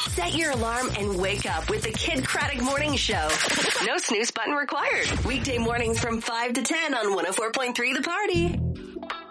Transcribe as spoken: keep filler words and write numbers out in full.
Set your alarm and wake up with the Kid Craddock Morning Show. No snooze button required. Weekday mornings from five to ten on one oh four point three The Party.